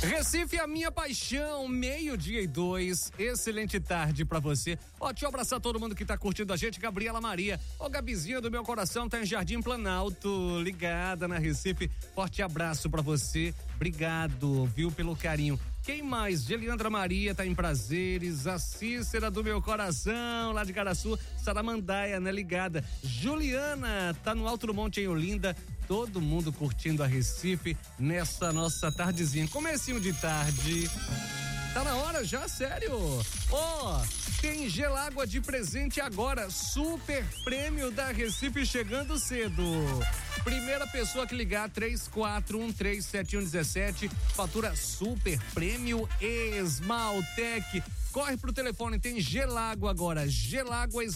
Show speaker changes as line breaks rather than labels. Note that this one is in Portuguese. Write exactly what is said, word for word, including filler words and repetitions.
Recife, a minha paixão, meio-dia e dois, excelente tarde pra você. Ó, deixa eu abraçar todo mundo que tá curtindo a gente, Gabriela Maria, ó, Gabizinha do meu coração, tá em Jardim Planalto, ligada na Recife, forte abraço pra você, obrigado, viu, pelo carinho. Quem mais? Geliandra Maria tá em Prazeres, a Cícera do meu coração, lá de Caraçu, Saramandaia, né, ligada. Juliana tá no Alto do Monte em Olinda, todo mundo curtindo a Recife nessa nossa tardezinha, comecinho de tarde. Tá na hora já, sério? Ó, oh, tem Gelágua de presente agora, super prêmio da Recife chegando cedo. Primeira pessoa que ligar, três quatro um três sete um um sete, fatura super prêmio Esmaltec. Corre pro telefone, tem Gelágua agora, Gelágua